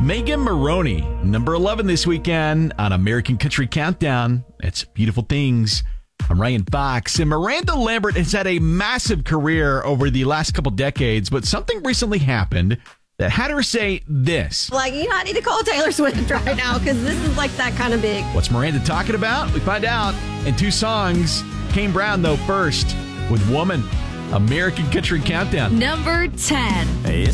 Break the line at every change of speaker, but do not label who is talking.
Megan Maroney, number 11 this weekend on American Country Countdown. It's Beautiful Things. I'm Ryan Fox. And Miranda Lambert has had a massive career over the last couple decades, but something recently happened that had her say this.
Like, I need to call Taylor Swift right now because this is like that kind of big.
What's Miranda talking about? We find out in two songs. Kane Brown, though, first with Woman. American Country Countdown.
Number 10.